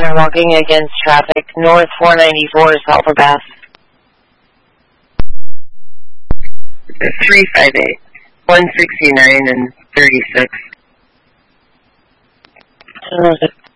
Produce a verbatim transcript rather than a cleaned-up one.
I'm walking against traffic. North four ninety-four, south of Bath. three five eight, one sixty-nine and thirty-six. Oh,